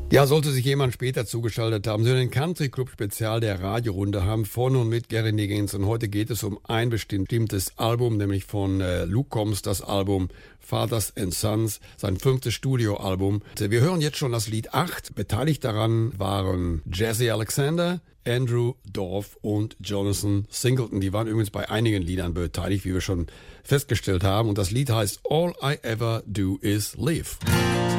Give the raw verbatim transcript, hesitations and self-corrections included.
Ja, sollte sich jemand später zugeschaltet haben, Sie hören den Country Club Spezial der Radiorunde, haben von und mit Gary Niggins, und heute geht es um ein bestimmtes Album, nämlich von äh, Luke Combs, das Album Fathers and Sons, sein fünftes Studioalbum. Wir hören jetzt schon das Lied acht. Beteiligt daran waren Jesse Alexander, Andrew Dorff und Jonathan Singleton. Die waren übrigens bei einigen Liedern beteiligt, wie wir schon festgestellt haben. Und das Lied heißt All I Ever Do Is Live.